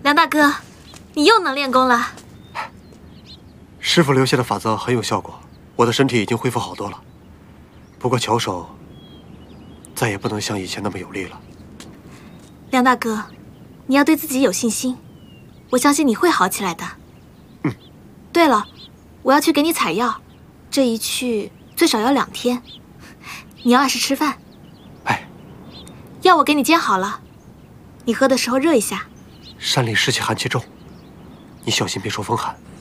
梁大哥，你又能练功了。 师傅留下的法则很有效果，我的身体已经恢复好多了。不过巧手再也不能像以前那么有力了。 梁大哥，你要对自己有信心，我相信你会好起来的。对了，我要去给你采药，这一去最少要2天，你要按时吃饭。 哎， 药我给你煎好了，你喝的时候热一下。 山里湿气寒气重，你小心别受风寒。